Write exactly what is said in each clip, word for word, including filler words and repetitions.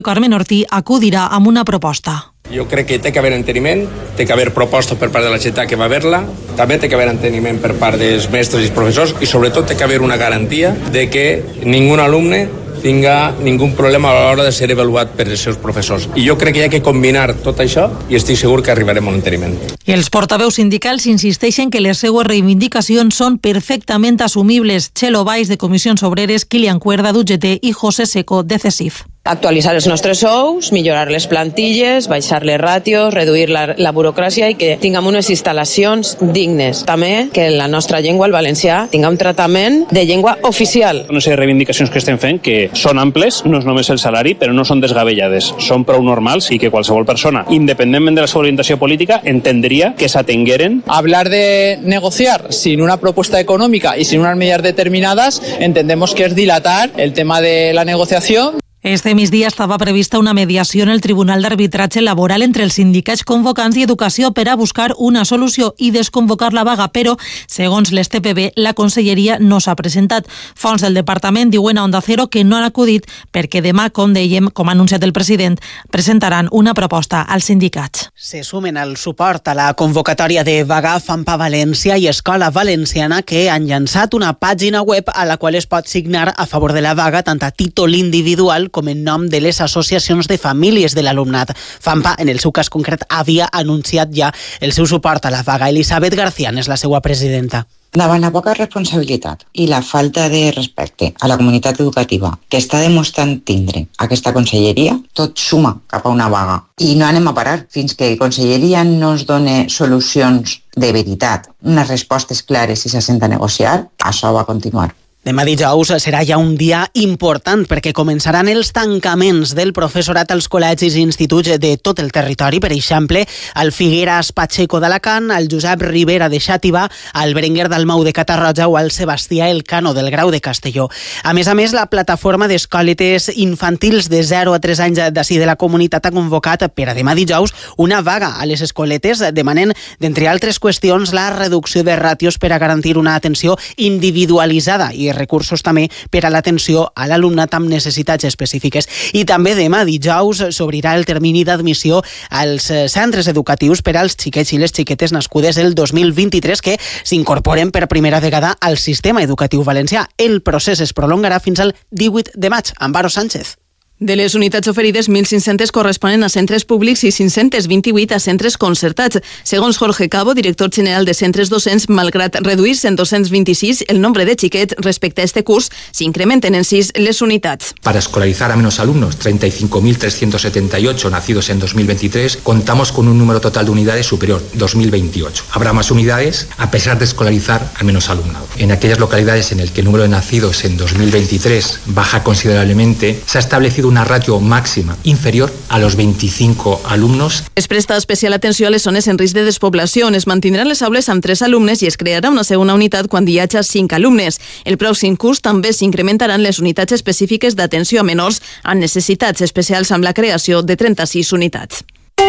Carmen Ortí acudirà amb una proposta. Jo crec que té que haver enteniment, té que haver proposta per part de la Generalitat que va haver-la, també té que haver enteniment per part dels mestres i professors i sobretot té que haver una garantia de que ningú alumne tinga ningú problema a l'hora de ser avaluat per els seus professors. I jo crec que hi ha que combinar tot això i estic segur que arribarem a un enteniment. I els portaveus sindicals insisteixen que les seues reivindicacions són perfectament assumibles. Txelo Valls, de Comissions Obreres, Kilian Cuerda, d'U G T i José Seco, de C E S I F. Actualitzar els nostres sous, millorar les plantilles, baixar les ràtios, reduir la, la burocràcia i que tinguem unes instal·lacions dignes. També que la nostra llengua, el valencià, tinga un tractament de llengua oficial. Una sèrie de reivindicacions que estem fent que són amples, no és només el salari, però no són desgavellades. Són prou normals i que qualsevol persona, independentment de la seva orientació política, entendria que s'atengueren. Hablar de negociar sin una propuesta económica y sin unas medidas determinadas, entendemos que es dilatar el tema de la negociación. Este migdia estava prevista una mediació en el Tribunal d'Arbitratge Laboral entre els sindicats convocants i Educació per a buscar una solució i desconvocar la vaga, però, segons l'S T P B, la Conselleria no s'ha presentat. Fonts del departament diuen a Onda Cero que no han acudit perquè demà, com dèiem, com ha anunciat el president, presentaran una proposta als sindicats. Se sumen al suport a la convocatòria de vaga FAMPA València i Escola Valenciana, que han llançat una pàgina web a la qual es pot signar a favor de la vaga tant a títol individual com en nom de les associacions de famílies de l'alumnat. FAMPA, en el seu cas concret, havia anunciat ja el seu suport a la vaga. Elisabet García és la seva presidenta. Davant la poca responsabilitat i la falta de respecte a la comunitat educativa que està demostrant tindre aquesta conselleria, tot suma cap a una vaga. I no anem a parar fins que la conselleria no ens doni solucions de veritat, unes respostes clares i s'assenta a negociar, això va a continuar. Demà dijous serà ja un dia important perquè començaran els tancaments del professorat als col·legis i instituts de tot el territori. Per exemple, al Figueras Pacheco d'Alacant, al Josep Ribera de Xàtiva, al Berenguer Dalmau de Catarroja o al Sebastià Elcano del Grau de Castelló. A més a més, la plataforma d'escoletes infantils de zero a tres anys d'ací de la comunitat ha convocat per a demà dijous una vaga a les escoletes demanant, d'entre altres qüestions, la reducció de ràtios per a garantir una atenció individualitzada i recursos també per a l'atenció a l'alumnat amb necessitats específiques. I també demà dijous s'obrirà el termini d'admissió als centres educatius per als xiquets i les xiquetes nascudes el dos mil vint-i-tres que s'incorporen per primera vegada al sistema educatiu valencià. El procés es prolongarà fins al divuit de maig. Amparo Sánchez. De les unitats oferides, mil cinc-cents corresponen a centres públics i cinc-cents vint-i-vuit a centres concertats. Segons Jorge Cabo, director general de centres docents, malgrat reduir-se en dos-cents vint-i-sis el nombre de xiquets respecte a este curs, s'incrementen en sis les unitats. Para escolarizar a menos alumnos, treinta y cinco mil trescientos setenta y ocho nacidos en dos mil veintitrés, contamos con un número total de unidades superior, dos mil veintiocho. Habrá más unidades a pesar de escolarizar al menos alumnado. En aquellas localidades en las que el número de nacidos en dos mil veintitrés baja considerablemente, se ha establecido una ratio máxima inferior a los veinticinco alumnos. Es presta especial atenció a les zones en risc de despoblació, on es mantindran les aules amb tres alumnes i es crearà una segona unitat quan hi hagi cinc alumnes. El pròxim curs també s'incrementaran les unitats específiques d'atenció a menors amb necessitats especials amb la creació de trenta-sis unitats.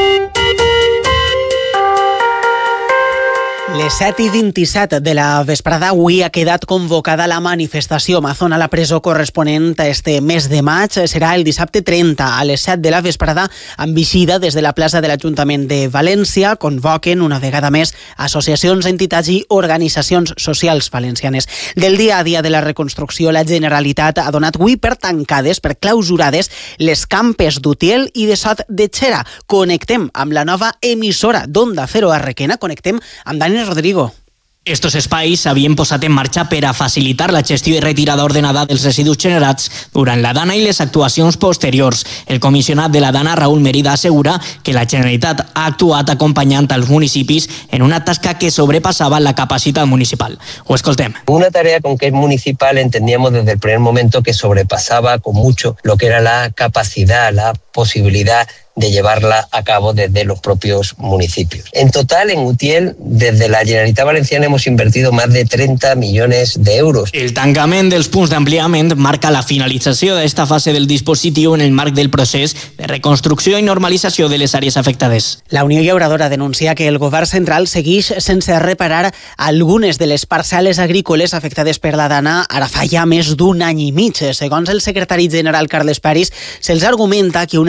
Les set i vint-i-set de la vesprada avui ha quedat convocada la manifestació Amazon a la presó corresponent a este mes de maig. Serà el dissabte trenta a les set de la vesprada amb eixida des de la plaça de l'Ajuntament de València. Convoquen una vegada més associacions, entitats i organitzacions socials valencianes. Del dia a dia de la reconstrucció, la Generalitat ha donat avui per tancades, per clausurades, les campes d'Utiel i de Sot de Xera. Connectem amb la nova emissora d'Onda Cero a Requena. Connectem amb Dani Rodrigo. Estos espais s'havien posat en marxa per a facilitar la gestió i retirada ordenada dels residus generats durant la Dana i les actuacions posteriors. El comissionat de la Dana, Raúl Merida, assegura que la Generalitat ha actuat acompanyant als municipis en una tasca que sobrepassava la capacitat municipal. Ho escoltem. Una tarea con que es municipal entendíamos desde el primer momento que sobrepasaba con mucho lo que era la capacidad, la posibilidad de llevarla a cabo desde los propios municipios. En total, en Utiel, desde la Generalitat Valenciana hemos invertido más de treinta millones de euros. El tancament dels punts d'ampliament marca la finalització d'esta fase del dispositiu en el marc del procés de reconstrucció i normalització de les àrees afectades. La Unió Llauradora denuncia que el govern central segueix sense reparar algunes de les parcel·les agrícoles afectades per la Dana ara fa ja més d'un any i mig. Segons el secretari general Carles Peris, se'ls argumenta que una